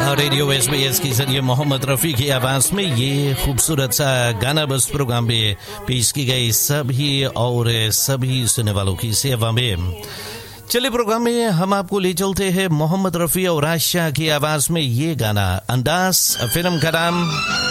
Radio SBS के जरिए मोहम्मद रफ़ी की आवाज़ में ये खूबसूरत सा गाना बस प्रोग्राम में पेश की गई सभी सुनने वालों की सेवा में। चलिए प्रोग्राम में हम आपको ले चलते हैं मोहम्मद रफ़ी और आशा की आवाज़ में ये गाना। अंदाज़ फिल्म का नाम